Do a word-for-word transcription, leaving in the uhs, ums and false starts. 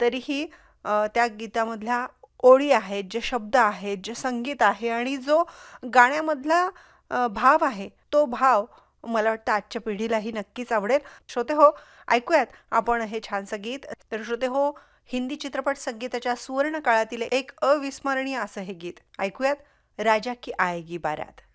तरीही अ, त्या गीतामधल्या ओळी आहेत, जे शब्द आहेत, जे संगीत आहे आणि जो गाण्यामधला अ, भाव आहे, तो भाव मला वाटतं आजच्या पिढीलाही नक्कीच आवडेल. श्रोते हो, ऐकूयात आपण हे छानसं गीत. तर श्रोते हो, हिंदी चित्रपट संगीताच्या सुवर्ण काळातील एक अविस्मरणीय असं हे गीत ऐकूयात, राजा की आएगी बारात.